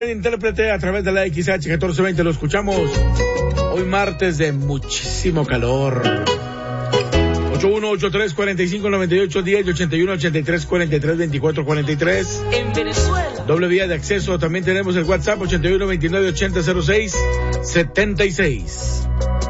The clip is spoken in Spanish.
Intérprete a través de la XH 1420, lo escuchamos hoy martes de muchísimo calor. 8183-4598-10 y 8183-43-24-43. En Venezuela. Doble vía de acceso. También tenemos el WhatsApp 8129-8006-76.